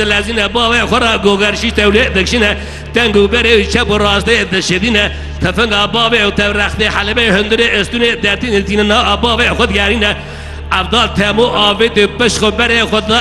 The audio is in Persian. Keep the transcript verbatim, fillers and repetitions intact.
لازینه باوی خورا گوگرشی تولید دکشینه تنگو بره چپ و راسته دشدینه تفنگ باوی و تورخت حلبه هندره استونه درتین تینه نا باوی خود گرینه افضل تمو آوید پشخو بره خود